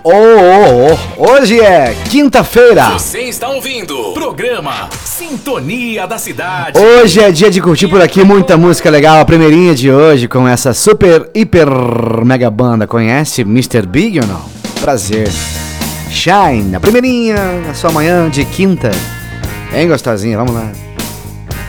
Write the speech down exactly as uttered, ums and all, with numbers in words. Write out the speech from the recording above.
Oh, oh, oh. Hoje é quinta-feira. Você está ouvindo programa Sintonia da Cidade. Hoje é dia de curtir por aqui muita música legal. A primeirinha de hoje com essa super, hiper, mega banda. Conhece mister Big ou não? Prazer. Shine, a primeirinha, a sua manhã de quinta. Bem gostosinha, vamos lá.